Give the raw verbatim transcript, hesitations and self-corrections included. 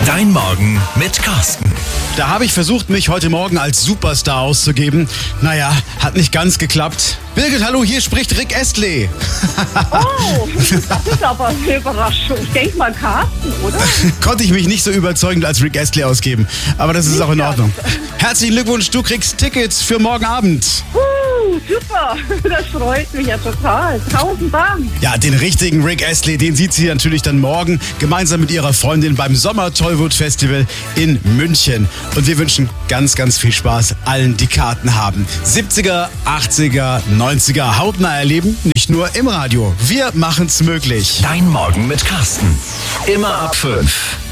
Dein Morgen mit Carsten. Da habe ich versucht, mich heute Morgen als Superstar auszugeben. Naja, hat nicht ganz geklappt. Birgit, hallo, hier spricht Rick Astley. Oh, das ist aber eine Überraschung. Ich denke mal Carsten, oder? Konnte ich mich nicht so überzeugend als Rick Astley ausgeben. Aber das ist Nicht auch in Ordnung. ganz. Herzlichen Glückwunsch, du kriegst Tickets für morgen Abend. Uh, super, das freut mich ja total. Tausend Dank. Ja, den richtigen Rick Astley, den sieht sie natürlich dann morgen gemeinsam mit ihrer Freundin beim Sommer-Tollwood-Festival in München. Und wir wünschen ganz, ganz viel Spaß allen, die Karten haben. siebziger, achtziger, neunziger hautnah erleben, nicht nur im Radio. Wir machen's möglich. Dein Morgen mit Carsten. Immer ab fünf.